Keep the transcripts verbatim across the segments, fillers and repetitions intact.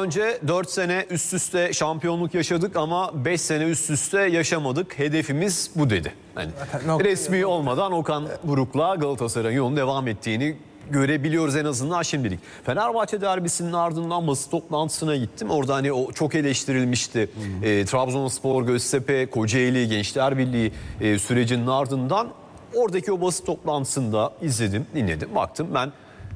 önce dört sene üst üste şampiyonluk yaşadık ama beş sene üst üste yaşamadık. Hedefimiz bu dedi. Yani resmi olmadan Okan Buruk'la Galatasaray'ın yolun devam ettiğini görebiliyoruz en azından şimdilik. Fenerbahçe derbisinin ardından basın toplantısına gittim. Orada hani o çok eleştirilmişti. E, Trabzonspor, Göztepe, Kocaeli, Gençler Birliği e, sürecinin ardından oradaki o basın toplantısında izledim, dinledim. Baktım ben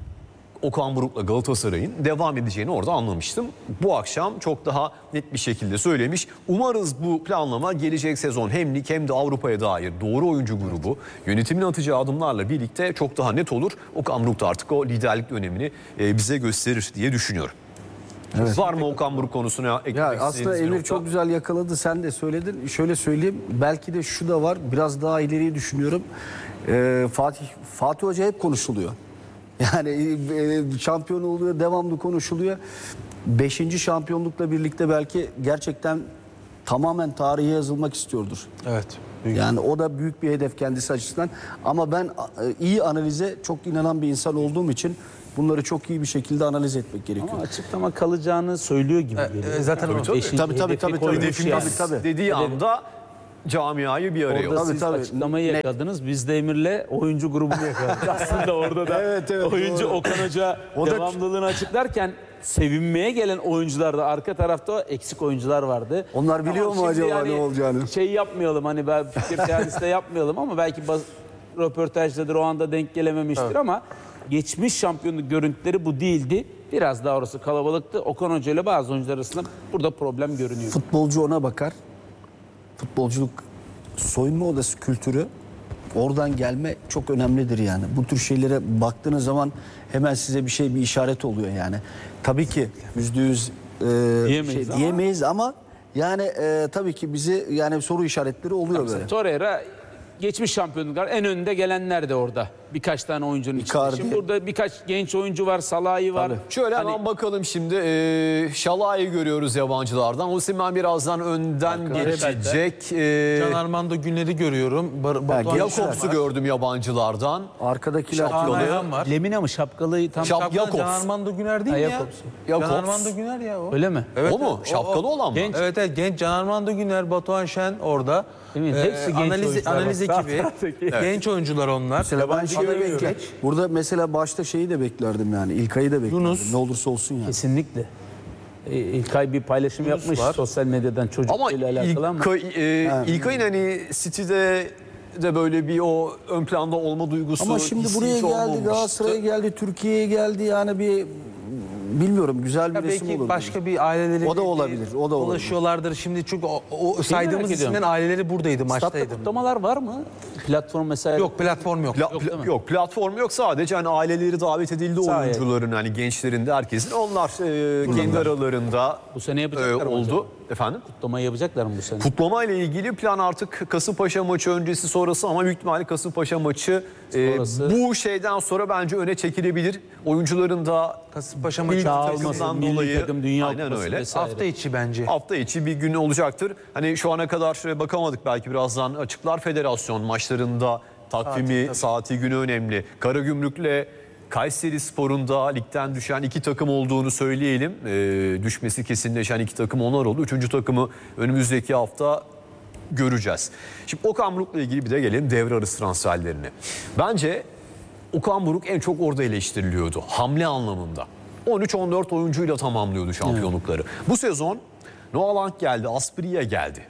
Okan Buruk'la Galatasaray'ın devam edeceğini orada anlamıştım. Bu akşam çok daha net bir şekilde söylemiş. Umarız bu planlama gelecek sezon hem lig hem de Avrupa'ya dair doğru oyuncu grubu yönetimin atacağı adımlarla birlikte çok daha net olur. Okan Buruk da artık o liderlik dönemini bize gösterir diye düşünüyorum. Evet. Var mı Okan Buruk konusuna eklemek ya aslında Emir nokta? Çok güzel yakaladı. Sen de söyledin. Şöyle söyleyeyim. Belki de şu da var. Biraz daha ileriyi düşünüyorum. Ee, Fatih Fatih Hoca hep konuşuluyor. Yani e, şampiyon oluyor, devamlı konuşuluyor. Beşinci şampiyonlukla birlikte belki gerçekten tamamen tarihe yazılmak istiyordur. Evet. Büyük. Yani o da büyük bir hedef kendisi açısından. Ama ben e, iyi analize çok inanan bir insan olduğum için bunları çok iyi bir şekilde analiz etmek gerekiyor. Ama açıklama kalacağını söylüyor gibi geliyor. E, zaten yani o. Tabii tabii tabii. tabii, tabii. Hedefimiz Yani. tabii. dediği anda camiayı bir araya. Orada Tabii, siz tabii. açıklamayı yakaladınız. Biz de Emir'le oyuncu grubunu yakaladık. Aslında orada da Evet, evet, oyuncu doğru. Okan Hoca O da- devamlılığını açıklarken sevinmeye gelen oyuncular da arka tarafta eksik oyuncular vardı. Onlar biliyor Ama mu şimdi acaba yani ne olacağını? Şey yapmayalım hani ben fikir teorisi de yapmayalım ama belki baz, röportajdadır o anda denk gelememiştir evet. Ama geçmiş şampiyonluk görüntüleri bu değildi. Biraz daha orası kalabalıktı. Okan Hoca ile bazı oyuncular arasında burada problem görünüyor. Futbolcu ona bakar. Futbolculuk soyunma odası kültürü, oradan gelme çok önemlidir yani. Bu tür şeylere baktığınız zaman hemen size bir şey, bir işaret oluyor yani. Tabii ki yüzde yüz e, diyemeyiz, şey, ama. diyemeyiz ama yani e, tabii ki bizi yani soru işaretleri oluyor Mesela böyle. Torreira geçmiş şampiyonluklar en önünde gelenler de orada. Birkaç tane oyuncunun içinde. Icardi. Şimdi burada birkaç genç oyuncu var, Salah'ı var. Tabii. Şöyle Hani- hemen bakalım şimdi. Ee, Şalai'yi görüyoruz yabancılardan. Osimhen birazdan önden geçecek. Ee, Can Armando Güner'i görüyorum. Bar- Batuhan Jakobs'u gördüm yabancılardan. Arkadakiler Şapkalı. Ayhan var. Lemina mı şapkalı tam Şap- Şapkalı Jakobs. Can Armando Güner değil Ha, mi ya? Jakobs. Can Jakobs. Armando Güner ya o. öyle mi? Evet, O mu? evet. Şapkalı O- o- olan mı? Genç. Evet evet genç Can Armando Güner, Batuhan Şen orada. Değil mi? Ee, Hepsi genç analiz, oyuncular. analiz Bak, ekibi. taraftaki. Genç oyuncular onlar. Mesela ben şeyi bekler. Burada mesela başta şeyi de beklerdim yani. İlkay'ı da beklerdim. Yunus. Ne olursa olsun yani. Kesinlikle. Ee, İlkay bir paylaşım Yunus yapmış var. sosyal medyadan Ama çocuklarıyla alakalı ama. İlkay, e, İlkay'ın hani City'de de böyle bir o ön planda olma duygusu. Ama şimdi hissi buraya hiç geldi, olmamıştı. Galatasaray'a geldi, Türkiye'ye geldi yani bir bilmiyorum güzel bir Ya resim belki olur. başka bir aileleri O da olabilir, o da olabilir. dolaşıyorlardır. Şimdi çünkü o, o merak saydığımız ediyorum. isimlerin aileleri buradaydı, Statta maçtaydı. kutlamalar var mı? Platform mesela. Yok platform yok. Pla- Yok, pla- değil mi? yok platform yok, sadece hani aileleri davet edildi Sahaya. oyuncuların, hani gençlerin de herkesin, onlar e, kendi aralarında Bu sene e, yapacaklar mı oldu acaba? efendim. Kutlamayı yapacaklar mı bu sene? Kutlama ile ilgili plan artık Kasımpaşa maçı öncesi sonrası, ama büyük ihtimalle Kasımpaşa maçı e, Sonrası. bu şeyden sonra bence öne çekilebilir. Oyuncuların da Kasımpaşa ilk maçı Dağılması, takımdan milli dolayı takım, Dünya aynen Kupası öyle. vesaire. hafta içi bence. Hafta içi bir gün olacaktır. Hani şu ana kadar bakamadık, belki birazdan açıklar federasyon maçlarında takvimi, saati, saati günü önemli. Karagümrük'le Kayserispor'un da ligden düşen iki takım olduğunu söyleyelim. Ee, düşmesi kesinleşen iki takım onlar oldu. Üçüncü takımı önümüzdeki hafta göreceğiz. Şimdi Okan Buruk'la ilgili bir de gelelim devre arası transferlerine. Bence Okan Buruk en çok orada eleştiriliyordu. Hamle anlamında. on üç on dört oyuncuyla tamamlıyordu şampiyonlukları. Evet. Bu sezon Noah Lang geldi, Asprilla geldi.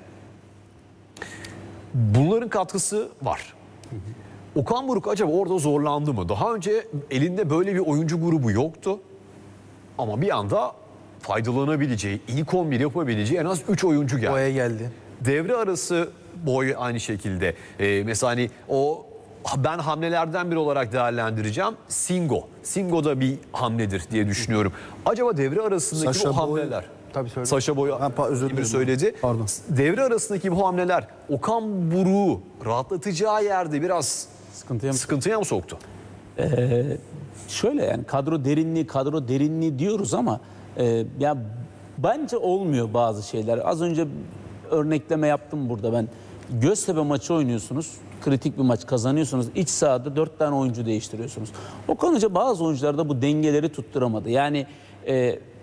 Bunların katkısı var. Hı hı. Okan Buruk acaba orada zorlandı mı? Daha önce elinde böyle bir oyuncu grubu yoktu. Ama bir anda faydalanabileceği, ilk on bir yapabileceği en az üç oyuncu geldi. Boya geldi. Devre arası boy aynı şekilde. Ee, mesela hani o, ben hamlelerden biri olarak değerlendireceğim. Singo. Singo da bir hamledir diye düşünüyorum. Acaba devre arasındaki Saşa bu hamleler. Tabii söyle. Saşa Boy Emir söyledi. Pardon. Devre arasındaki bu hamleler Okan Buruk'u rahatlatacağı yerde biraz Sıkıntıya mı? sıkıntıya mı soktu? Ee, şöyle yani kadro derinliği kadro derinliği diyoruz ama e, ya bence olmuyor bazı şeyler. Az önce örnekleme yaptım burada ben. Göztepe maçı oynuyorsunuz. Kritik bir maç kazanıyorsunuz. İç sahada dört tane oyuncu değiştiriyorsunuz. Okan Hoca bazı oyuncularda bu dengeleri tutturamadı. Yani e,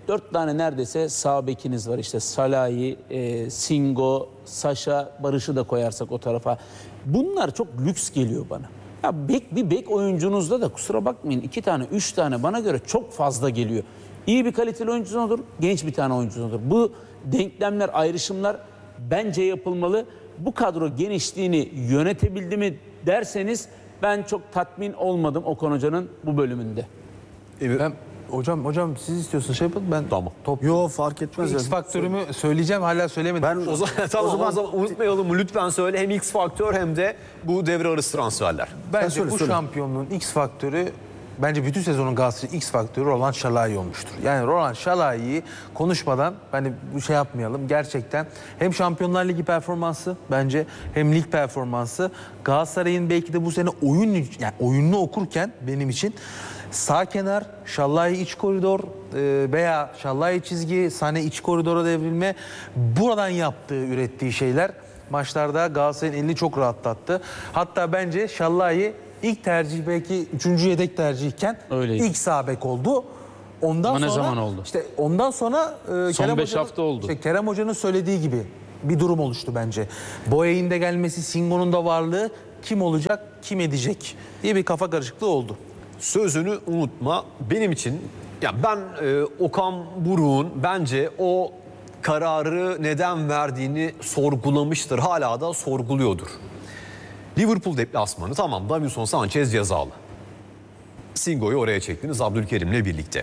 dört tane neredeyse sağ bekiniz var. İşte Salahi, e, Singo, Saşa, Barış'ı da koyarsak o tarafa. Bunlar çok lüks geliyor bana. Ya bek, bir bek oyuncunuzda da kusura bakmayın iki tane, üç tane bana göre çok fazla geliyor. İyi bir kaliteli oyuncunuz olur, genç bir tane oyuncunuz olur. Bu denklemler, ayrışımlar bence yapılmalı. Bu kadro genişliğini yönetebildi mi derseniz ben çok tatmin olmadım Okan Hoca'nın bu bölümünde. Ben, hocam hocam siz istiyorsunuz şey yapın ben Tamam. top Yo fark etmez. X faktörümü söyleyeceğim hala söylemedim. Ben O zaman, tamam, o zaman, unutmayalım lütfen söyle hem X faktör hem de bu devre arası transferler. Bence söyle, bu söyle. şampiyonluğun X faktörü bence bütün sezonun Galatasaray X faktörü Roland Şalai olmuştur. Yani Roland Şalai'yi konuşmadan hani bu şey yapmayalım. Gerçekten hem Şampiyonlar Ligi performansı bence hem lig performansı Galatasaray'ın belki de bu sene oyun yani oyununu okurken benim için sağ kenar, Şalai iç koridor e, veya Şalai çizgi, Sane iç koridora devrilme buradan yaptığı, ürettiği şeyler maçlarda Galatasaray'ın elini çok rahatlattı. Hatta bence Şalai ilk tercih belki üçüncü yedek tercihken Öyleydi. ilk sağ bek oldu. Ondan Ama ne sonra zaman oldu? İşte ondan sonra e, Kerem beş Hoca'nın- hafta oldu. işte Kerem Hoca'nın söylediği gibi bir durum oluştu bence. Boya'nın da gelmesi, Singo'nun da varlığı kim olacak, kim edecek diye bir kafa karışıklığı oldu. Sözünü unutma. Benim için ya ben e, Okan Buruk'un bence o kararı neden verdiğini sorgulamıştır. Hala da sorguluyordur. Liverpool deplasmanı tamam Davinson Sanchez cezalı. Singo'yu oraya çektiniz Abdülkerim'le birlikte.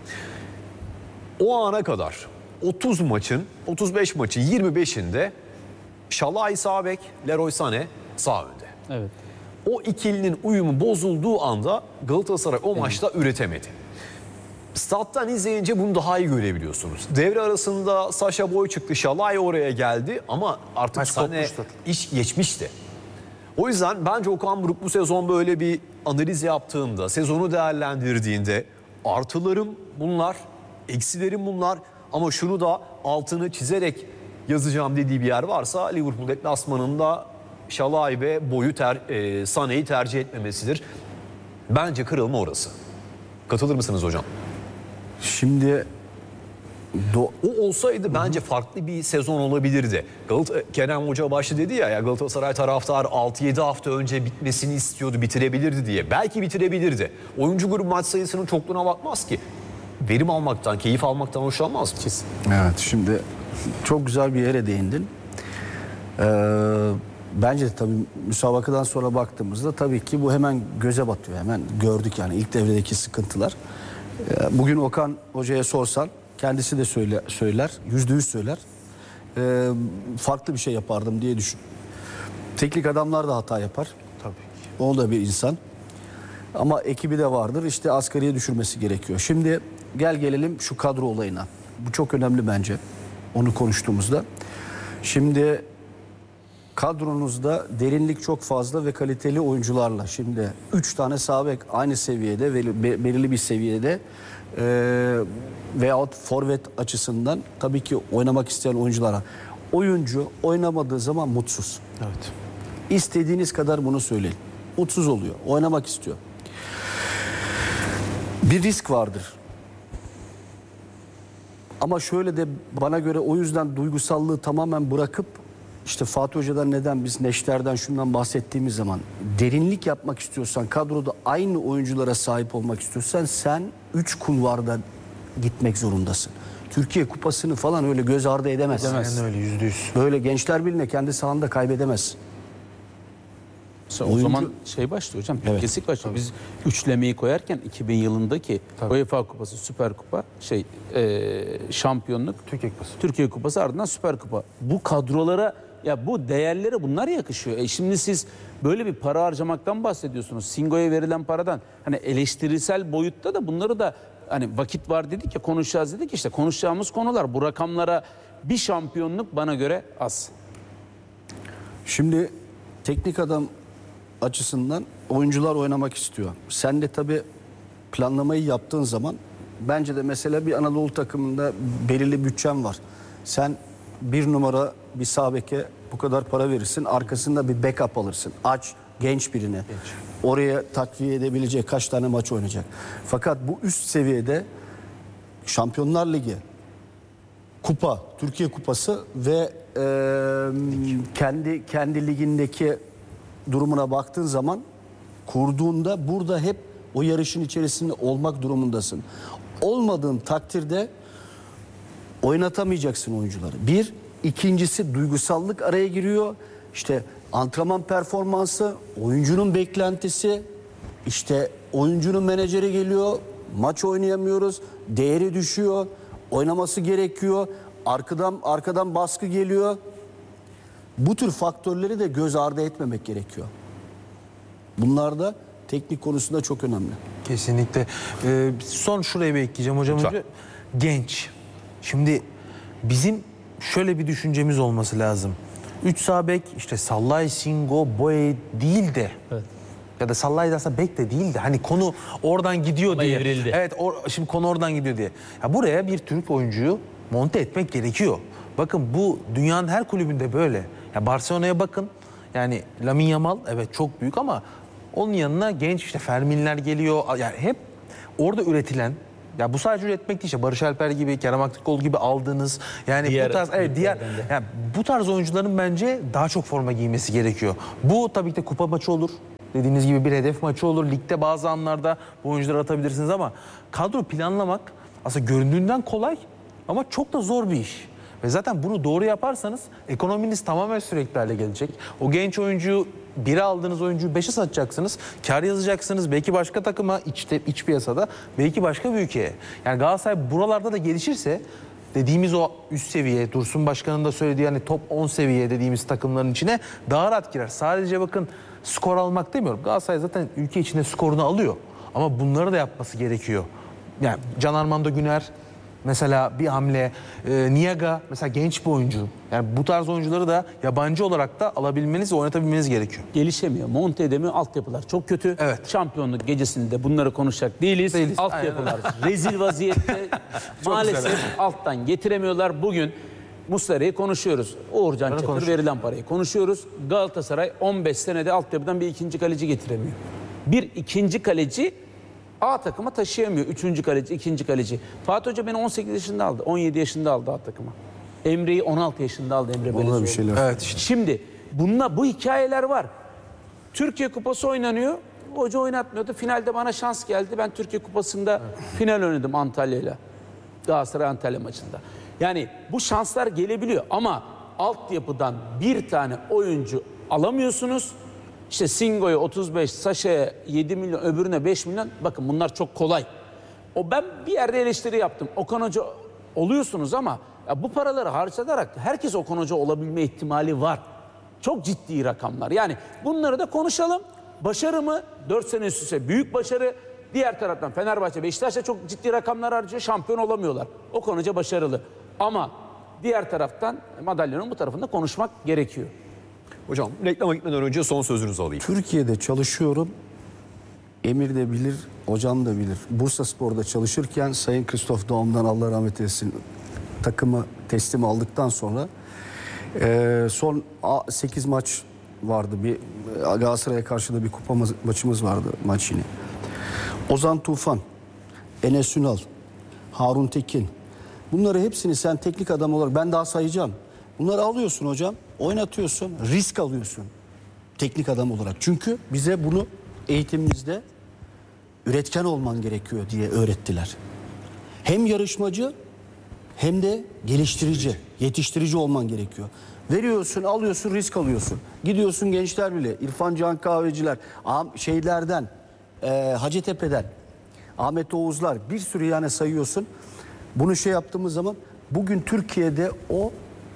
O ana kadar otuz maçın, otuz beş maçın yirmi beşinde Şalai sağ bek, Leroy Sané sağ önde. Evet. O ikilinin uyumu bozulduğu anda Galatasaray o maçta üretemedi. Stat'tan izleyince bunu daha iyi görebiliyorsunuz. Devre arasında Saşa Boy çıktı, Şalai oraya geldi ama artık Maç Sané kopmuştu. iş geçmişti. O yüzden bence Okan Buruk bu sezon böyle bir analiz yaptığında, sezonu değerlendirdiğinde artılarım bunlar, eksilerim bunlar ama şunu da altını çizerek yazacağım dediği bir yer varsa Liverpool deplasmanında Şalai ve Boy'u ter, e, Sané'yi tercih etmemesidir. Bence kırılma orası. Katılır mısınız hocam? Şimdi do- O olsaydı bence farklı bir sezon olabilirdi. Galata Kerem Hoca başta dedi ya, ya Galatasaray taraftar altı yedi hafta önce bitmesini istiyordu, bitirebilirdi diye. Belki bitirebilirdi. Oyuncu grubu maç sayısının çokluğuna bakmaz ki. Verim almaktan, keyif almaktan hoşlanmaz mı? Evet, şimdi çok güzel bir yere değindin. Ee, bence de tabii müsabakadan sonra baktığımızda tabii ki bu hemen göze batıyor. Hemen gördük yani ilk devredeki sıkıntılar. Ee, bugün Okan Hoca'ya sorsan kendisi de söyle, söyler, yüzde yüz söyler. Ee, farklı bir şey yapardım diye düşün. Teknik adamlar da hata yapar. Tabii. O da bir insan. Ama ekibi de vardır. İşte asgariye düşürmesi gerekiyor. Şimdi gel gelelim şu kadro olayına. Bu çok önemli bence. Onu konuştuğumuzda. Şimdi kadronuzda derinlik çok fazla ve kaliteli oyuncularla. Şimdi üç tane sağ bek aynı seviyede ve be- belirli bir seviyede e, veyahut forvet açısından tabii ki oynamak isteyen oyunculara. Oyuncu oynamadığı zaman mutsuz. Evet. İstediğiniz kadar bunu söyleyin. Mutsuz oluyor. Oynamak istiyor. Bir risk vardır. Ama şöyle de bana göre o yüzden duygusallığı tamamen bırakıp işte Fatih Hoca'dan neden biz Neşter'den şundan bahsettiğimiz zaman derinlik yapmak istiyorsan, kadroda aynı oyunculara sahip olmak istiyorsan sen üç kulvarda gitmek zorundasın. Türkiye Kupası'nı falan öyle göz ardı edemezsin. Aynen öyle yüzde yüz. Böyle Gençler Birliği'ne kendi sahanda kaybedemez. O Oyuncu- zaman şey başlıyor hocam. Evet. Kesik başlıyor. Biz üçlemeyi koyarken iki bin yılındaki Tabii. UEFA Kupası, Süper Kupa, şey e, şampiyonluk, Türkiye Kupası. Türkiye Kupası ardından Süper Kupa. Bu kadrolara ya bu değerlere bunlar yakışıyor. E şimdi siz böyle bir para harcamaktan bahsediyorsunuz. Singo'ya verilen paradan. Hani eleştirisel boyutta da bunları da hani vakit var dedik ya konuşacağız dedik işte konuşacağımız konular bu rakamlara bir şampiyonluk bana göre az. Şimdi teknik adam açısından oyuncular oynamak istiyor. Sen de tabii planlamayı yaptığın zaman bence de mesela bir Anadolu takımında belirli bütçen var. Sen bir numara bir sağ beke bu kadar para verirsin. Arkasında bir backup alırsın. Aç genç birine. Oraya takviye edebilecek kaç tane maç oynayacak. Fakat bu üst seviyede Şampiyonlar Ligi, kupa, Türkiye Kupası ve e, kendi kendi ligindeki durumuna baktığın zaman kurduğunda burada hep o yarışın içerisinde olmak durumundasın. Olmadığın takdirde oynatamayacaksın oyuncuları. Bir, ikincisi duygusallık araya giriyor. İşte antrenman performansı, oyuncunun beklentisi, işte oyuncunun menajeri geliyor, maç oynayamıyoruz, değeri düşüyor, oynaması gerekiyor, arkadan arkadan baskı geliyor. Bu tür faktörleri de göz ardı etmemek gerekiyor. Bunlar da teknik konusunda çok önemli. Kesinlikle. Ee, son şuraya bir ekleyeceğim hocam. Önce. Genç. Şimdi bizim şöyle bir düşüncemiz olması lazım. Üç sağ bek işte Sallay, Singo, Boye değil de evet. ya da Sallay da aslında bek de değil de hani konu oradan gidiyor Ama diye. evrildi. Evet or, şimdi konu oradan gidiyor diye. Ya buraya bir Türk oyuncuyu monte etmek gerekiyor. Bakın bu dünyanın her kulübünde böyle. Ya Barcelona'ya bakın. Yani Lamine Yamal evet çok büyük ama onun yanına genç işte Ferminler geliyor. Yani hep orada üretilen, ya bu sadece üretmek değil işte Barış Alper gibi, Kerem Aktürkoğlu gibi aldığınız yani diğer bu tarz evet diğer yani bu tarz oyuncuların bence daha çok forma giymesi gerekiyor. Bu tabii ki de kupa maçı olur. Dediğiniz gibi bir hedef maçı olur. Ligde bazı anlarda bu oyuncuları atabilirsiniz ama kadro planlamak aslında göründüğünden kolay ama çok da zor bir iş. Ve zaten bunu doğru yaparsanız ekonominiz tamamen sürekli hale gelecek. O genç oyuncuyu, biri aldığınız oyuncuyu beşe satacaksınız. Kar yazacaksınız. Belki başka takıma, içte, iç piyasada, belki başka bir ülkeye. Yani Galatasaray buralarda da gelişirse dediğimiz o üst seviye, Dursun Başkan'ın da söylediği hani top on seviye dediğimiz takımların içine daha rahat girer. Sadece bakın skor almak demiyorum. Galatasaray zaten ülke içinde skorunu alıyor. Ama bunları da yapması gerekiyor. Yani Can Armando Güner mesela bir hamle, e, Niaga mesela genç bir oyuncu. Yani bu tarz oyuncuları da yabancı olarak da alabilmeniz ve oynatabilmeniz gerekiyor. Gelişemiyor, monte edemiyor, altyapılar çok kötü. Evet. Şampiyonluk gecesinde bunları konuşacak değiliz. Değiliz. Altyapılar rezil vaziyette. Maalesef alttan getiremiyorlar. Bugün Muslera'yı konuşuyoruz. Uğurcan Çakır konuşuyoruz. verilen parayı konuşuyoruz. Galatasaray on beş senede altyapıdan bir ikinci kaleci getiremiyor. Bir ikinci kaleci A takıma taşıyamıyor. Üçüncü kaleci, ikinci kaleci. Fatih Hoca beni on sekiz yaşında aldı. on yedi yaşında aldı A takıma. Emre'yi on altı yaşında aldı Emre Belezoğlu. bir şeyler. Evet işte. Şimdi bununla bu hikayeler var. Türkiye Kupası oynanıyor. Hoca oynatmıyordu. Finalde bana şans geldi. Ben Türkiye Kupası'nda evet. final oynadım Antalya'yla. Galatasaray Antalya maçında. Yani bu şanslar gelebiliyor ama altyapıdan bir tane oyuncu alamıyorsunuz. İşte Singo'ya otuz beş, Saşa'ya yedi milyon, öbürüne beş milyon. Bakın bunlar çok kolay. O ben bir yerde eleştiri yaptım. Okan Hoca oluyorsunuz ama ya bu paraları harcatarak herkes Okan Hoca olabilme ihtimali var. Çok ciddi rakamlar. Yani bunları da konuşalım. Başarı mı? dört sene üst üste büyük başarı. Diğer taraftan Fenerbahçe, Beşiktaş'ta çok ciddi rakamlar harcıyor. Şampiyon olamıyorlar. Okan Hoca başarılı. Ama diğer taraftan madalyonun bu tarafında konuşmak gerekiyor. Hocam reklama gitmeden önce son sözünüzü alayım. Türkiye'de çalışıyorum. Emir de bilir, hocam da bilir. Bursaspor'da çalışırken Sayın Kristof Doğum'dan Allah rahmet eylesin takımı teslim aldıktan sonra e, son sekiz maç vardı. Bir Galatasaray'a karşı da bir kupa maçımız vardı maç yine. Ozan Tufan, Enes Ünal, Harun Tekin. Bunları hepsini sen teknik adam olarak ben daha sayacağım. Bunları alıyorsun hocam, oynatıyorsun, risk alıyorsun teknik adam olarak. Çünkü bize bunu eğitimimizde üretken olman gerekiyor diye öğrettiler. Hem yarışmacı hem de geliştirici, yetiştirici olman gerekiyor. Veriyorsun, alıyorsun, risk alıyorsun. Gidiyorsun Gençler Birliği, İrfan Can Kahveciler, şeylerden, e, Hacettepe'den, Ahmet Oğuzlar bir sürü yani sayıyorsun. Bunu şey yaptığımız zaman bugün Türkiye'de o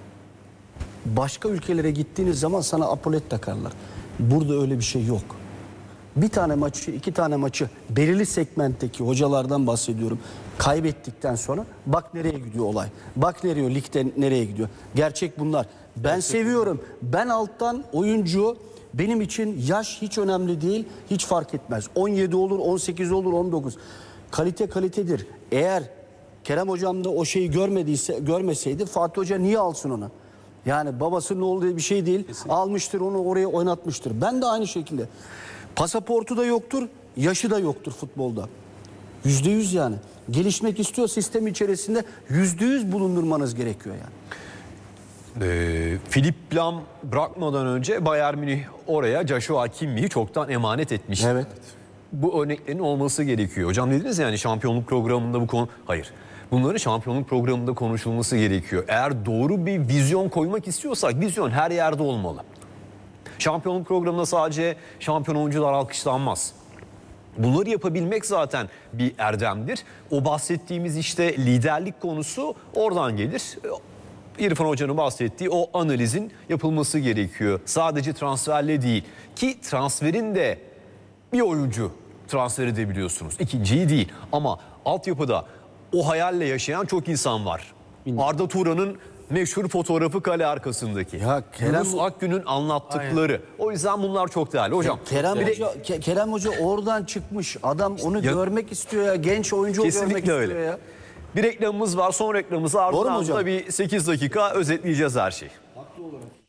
başka ülkelere gittiğiniz zaman sana apolet takarlar. Burada öyle bir şey yok. Bir tane maçı, iki tane maçı belirli segmentteki hocalardan bahsediyorum. Kaybettikten sonra bak nereye gidiyor olay. Bak nereye, ligde nereye gidiyor. Gerçek bunlar. Ben Gerçek seviyorum. Bunlar. Ben alttan oyuncu benim için yaş hiç önemli değil. Hiç fark etmez. on yedi olur, on sekiz olur, on dokuz. Kalite kalitedir. Eğer Kerem hocam da o şeyi görmediyse, görmeseydi Fatih Hoca niye alsın onu? Yani babasının oğlu diye bir şey değil. Kesinlikle. Almıştır onu oraya oynatmıştır. Ben de aynı şekilde. Pasaportu da yoktur, yaşı da yoktur futbolda. Yüzde yüz yani. Gelişmek istiyor sistem içerisinde yüzde yüz bulundurmanız gerekiyor yani. Ee, Philipp Lahm bırakmadan önce Bayern Münih oraya Joshua Kimmich'i çoktan emanet etmiş. Evet. Bu örneklerin olması gerekiyor. Hocam dediniz yani şampiyonluk programında bu konu... Hayır. Bunların şampiyonluk programında konuşulması gerekiyor. Eğer doğru bir vizyon koymak istiyorsak vizyon her yerde olmalı. Şampiyonluk programında sadece şampiyon oyuncular alkışlanmaz. Bunları yapabilmek zaten bir erdemdir. O bahsettiğimiz işte liderlik konusu oradan gelir. İrfan Hoca'nın bahsettiği o analizin yapılması gerekiyor. Sadece transferle değil ki transferin de bir oyuncu transfer edebiliyorsunuz. İkinciyi değil ama altyapıda o hayalle yaşayan çok insan var. Arda Turan'ın meşhur fotoğrafı kale arkasındaki. Ya Kerem- Yunus Akgün'ün anlattıkları. O yüzden bunlar çok değerli. Hocam Kerem bir de- Hoca Ke- Kerem Hoca oradan çıkmış. Adam onu Ya- görmek istiyor ya. Genç oyuncu görmek kesinlikle istiyor öyle. ya. Bir reklamımız var. Son reklamımızı Doğru mu ardından hocam? da bir sekiz dakika özetleyeceğiz her şeyi. Haklı olarak.